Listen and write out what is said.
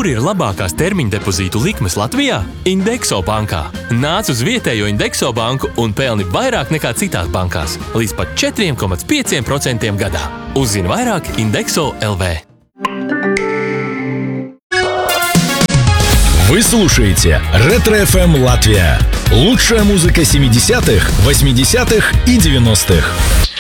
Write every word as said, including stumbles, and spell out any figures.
Kur ir labākās termiņa depozītu likmes Latvijā? Indexo bankā. Nāc uz vietējo Indexo banku un pelni vairāk nekā citās bankās. Līdz pat četri komats pieci procenti gadā. Uzzini vairāk Indexo L V. Вы слушаете Ретро эф эм Латвия. Лучшая музыка семидесятых, восьмидесятых и девяностых.